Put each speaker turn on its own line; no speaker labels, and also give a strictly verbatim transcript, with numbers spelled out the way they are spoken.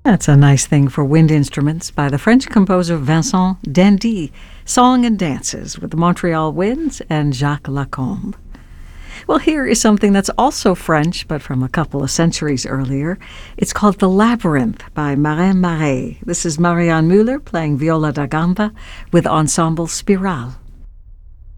That's a nice thing for wind instruments by the French composer Vincent Dandy, Song and Dances with the Montreal Winds and Jacques Lacombe. Well, here is something that's also French, but from a couple of centuries earlier. It's called The Labyrinth by Marin Marais. This is Marianne Müller playing viola da gamba with Ensemble Spiral.